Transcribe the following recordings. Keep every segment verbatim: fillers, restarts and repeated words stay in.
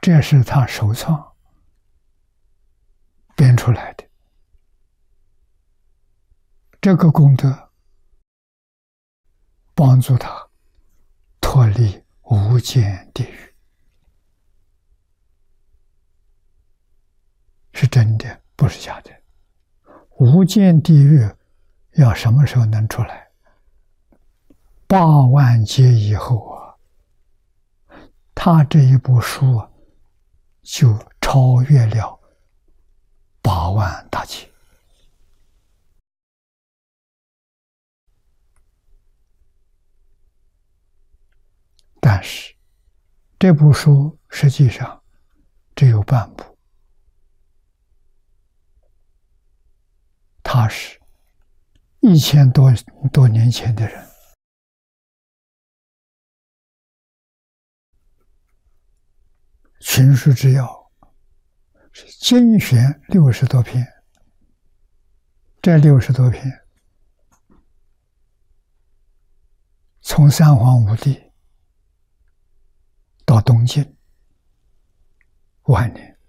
这是他首创编出来的。这个功德帮助他脱离无间地狱，是真的，不是假的。无间地狱要什么时候能出来？八万劫以后啊，他这一部书啊，就超越了八万大劫。但是这部书实际上只有半部，他是一千多多年前的人，群书之要是精选六十多篇，这六十多篇从三皇五帝到东晋晚年，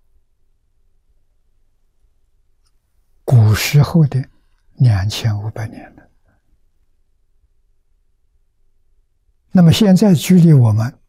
古时候的两千五百年了。那么现在距离我们